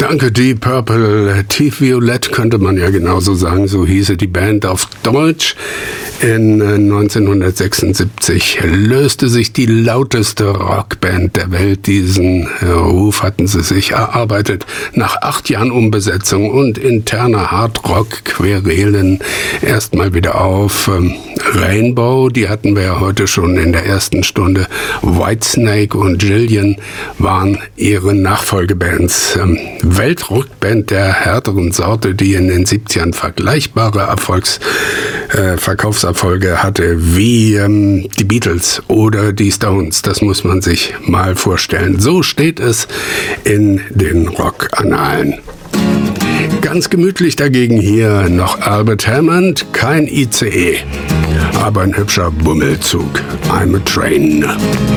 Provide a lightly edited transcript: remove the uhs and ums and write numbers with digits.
Danke, Deep Purple. Tief Violett könnte man ja genauso sagen, so hieße die Band auf Deutsch. In 1976 löste sich die lauteste Rockband der Welt. Diesen Ruf hatten sie sich erarbeitet nach 8 Jahren Umbesetzung und interner Hardrock-Querelen erstmal wieder auf. Rainbow, die hatten wir ja heute schon in der ersten Stunde. Whitesnake und Jillian waren ihre Nachfolgebands. Weltrockband der härteren Sorte, die in den 70ern vergleichbare Verkaufserfolge hatte wie die Beatles oder die Stones. Das muss man sich mal vorstellen. So steht es in den Rockannalen. Ganz gemütlich dagegen hier noch Albert Hammond, kein ICE, aber ein hübscher Bummelzug. I'm a Train.